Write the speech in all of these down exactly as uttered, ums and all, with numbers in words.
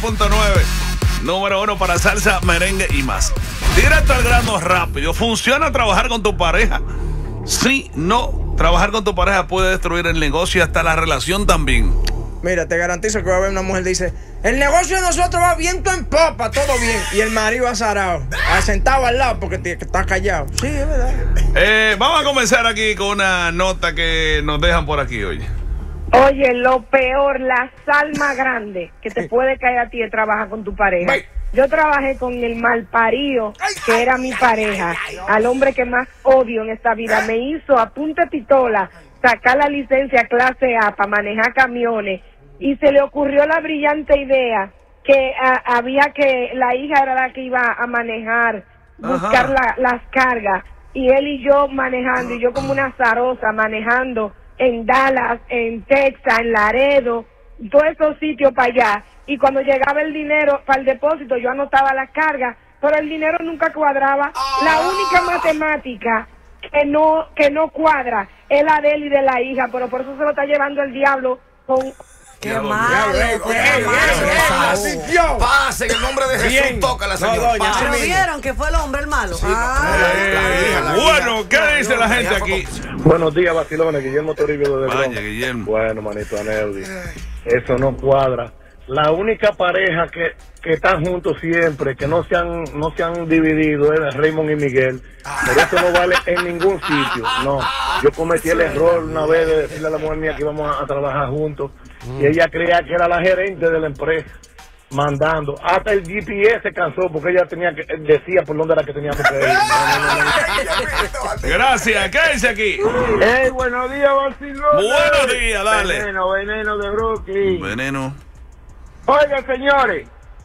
punto nueve, número uno para salsa, merengue y más. Directo al grano rápido. ¿Funciona trabajar con tu pareja? Sí, no. Trabajar con tu pareja puede destruir el negocio y hasta la relación también. Mira, te garantizo que va a haber una mujer que dice: el negocio de nosotros va viento en popa, todo bien. Y el marido azarado, sentado al lado porque te, está callado. Sí, es verdad. Eh, vamos a comenzar aquí con una nota que nos dejan por aquí, oye. Oye, lo peor, la sal más grande que te puede caer a ti es trabajar con tu pareja. Yo trabajé con el malparido que era mi pareja, al hombre que más odio en esta vida. Me hizo a punta de pistola sacar la licencia clase A para manejar camiones y se le ocurrió la brillante idea que a, había que, la hija era la que iba a manejar, buscar la, las cargas, y él y yo manejando, y yo como una azarosa manejando en Dallas, en Texas, en Laredo, todos esos sitios para allá. Y cuando llegaba el dinero para el depósito, yo anotaba las cargas, pero el dinero nunca cuadraba. La única matemática que no que no cuadra es la de él y de la hija, pero por eso se lo está llevando el diablo con... ¡Qué malo! ¡Qué malo! Pase, en el nombre de Jesús, toca la señora. Pero vieron que fue el hombre el malo. Sí, ah, eh, la bueno, ¿qué la dice la gente aquí? Buenos días, vacilones. Guillermo Toribio de Vaya, Guillermo. Bueno, manito Aneudi, eso no cuadra. La única pareja que, que están juntos siempre, que no se han, no se han dividido, es Raymond y Miguel. Pero eso no vale en ningún sitio. No, yo cometí el error una vez de decirle a la mujer mía que íbamos a, a trabajar juntos. Y ella creía que era la gerente de la empresa, mandando. Hasta el G P S se cansó porque ella tenía que, decía por dónde era que teníamos que ir. Gracias, ¿qué dice aquí? Hey, buenos días, vacilón. Buenos días, dale. Veneno, veneno de Brooklyn. Veneno. Oigan, señores,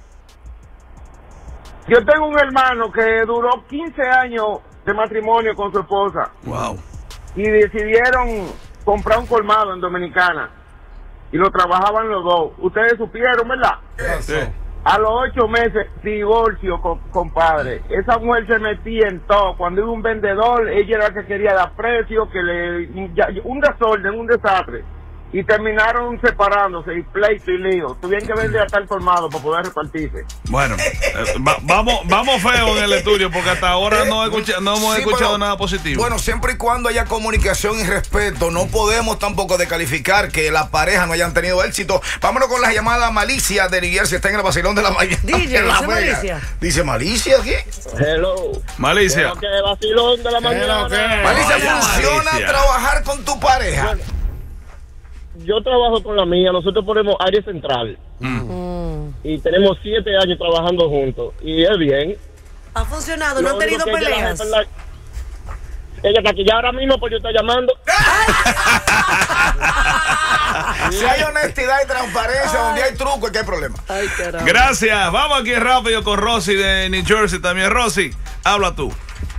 yo tengo un hermano que duró quince años de matrimonio con su esposa. Wow. Y decidieron comprar un colmado en Dominicana. Y lo trabajaban los dos. Ustedes supieron, ¿verdad? Sí. A los ocho meses, divorcio, co compadre. Esa mujer se metía en todo. Cuando iba un vendedor, ella era la que quería dar precio, que le... Ya, un desorden, un desastre. Y terminaron separándose, y pleito y lío. Tuvieron que vender hasta el colmado para poder repartirse. Bueno, eh, va, vamos vamos feo en el estudio porque hasta ahora no, escucha, no hemos sí, escuchado pero, nada positivo. Bueno, siempre y cuando haya comunicación y respeto, no podemos tampoco descalificar que las parejas no hayan tenido éxito. Vámonos con la llamada Malicia de Niger, si está en el vacilón de la mañana. D J, dice Malicia. ¿Dice Malicia aquí? Hello. Malicia. ¿Qué vacilón de la mañana? Malicia, ¿funciona Malicia. trabajar con tu pareja? Bueno, yo trabajo con la mía, nosotros ponemos área central. Mm. Y tenemos siete años trabajando juntos. Y es bien. Ha funcionado, no han tenido peleas. Ella, la, ella está aquí ya ahora mismo, pues yo estoy llamando. Si hay honestidad y transparencia, donde hay truco, ¿qué hay problema? Ay, gracias. Vamos aquí rápido con Rosy de New Jersey también. Rosy, habla tú.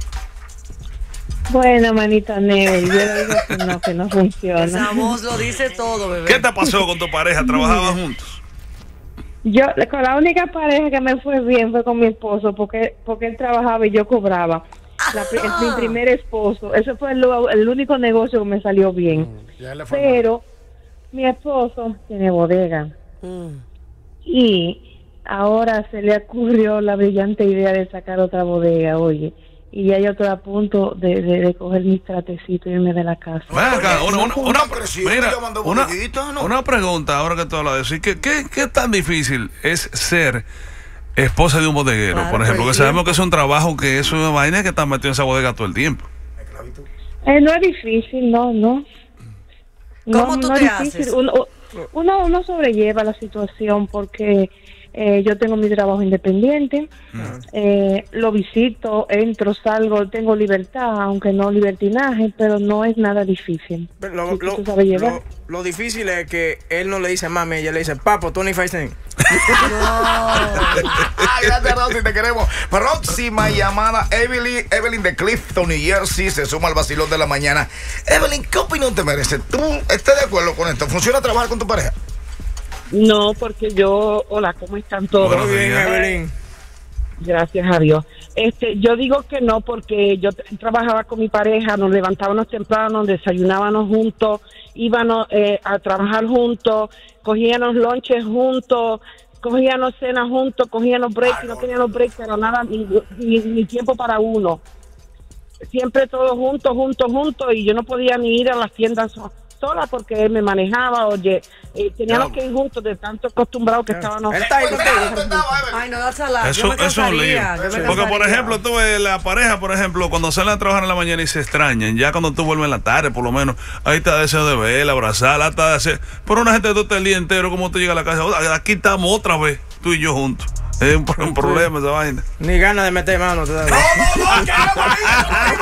Bueno, manita Neve, yo le digo que no, que no funciona. Esa voz lo dice todo, bebé. ¿Qué te pasó con tu pareja? ¿Trabajaban juntos? Yo, con la única pareja que me fue bien fue con mi esposo, porque porque él trabajaba y yo cobraba. La, es mi primer esposo. Ese fue el, el único negocio que me salió bien. Pero mi esposo tiene bodega. Mm. Y ahora se le ocurrió la brillante idea de sacar otra bodega, oye. Y ya yo estoy a punto de, de, de coger mis tratecitos y irme de la casa. Venga, una, una, una, mira, una, una pregunta ahora que tú hablas de eso. ¿Qué, qué, ¿Qué tan difícil es ser esposa de un bodeguero, claro, por ejemplo? Que sabemos que es un trabajo, que es una vaina que está metido en esa bodega todo el tiempo. Eh, no es difícil, no, no. ¿Cómo no, tú no te es difícil. haces? Uno, uno, uno sobrelleva la situación porque... Eh, yo tengo mi trabajo independiente, mm. eh, lo visito, entro, salgo, tengo libertad, aunque no libertinaje, pero no es nada difícil. Lo, lo, lo, lo difícil es que él no le dice mami, ella le dice papo, Tony Faisen. Ah, gracias, Rosy, te queremos. Próxima llamada, Evelyn, Evelyn de Clifton, New Jersey, se suma al vacilón de la mañana. Evelyn, ¿qué opinión te merece? ¿Tú estás de acuerdo con esto? ¿Funciona trabajar con tu pareja? No, porque yo, hola, ¿cómo están todos? Buenos días, Evelyn. Gracias a Dios. Este, yo digo que no porque yo trabajaba con mi pareja, nos levantábamos temprano, desayunábamos juntos, íbamos eh, a trabajar juntos, cogíamos lonches juntos, cogíamos cena juntos, cogíamos breaks, no teníamos breaks, pero nada, ni, ni, ni tiempo para uno. Siempre todos juntos, juntos, juntos, y yo no podía ni ir a las tiendas sola porque él me manejaba. Oye, eh, teníamos no. que ir juntos de tanto acostumbrados que estábamos. Ay, no da salada. Eso, eso es un lío. Porque, por ejemplo, tú ves la pareja, por ejemplo, cuando salen a trabajar en la mañana y se extrañan, ya cuando tú vuelves en la tarde, por lo menos, ahí está deseo de verla, abrazarla, hasta de hacer. Pero una gente todo el día entero, como tú llegas a la casa, aquí estamos otra vez, tú y yo juntos. Es un, un problema esa vaina. Ni ganas de meter mano te da. No, no, no,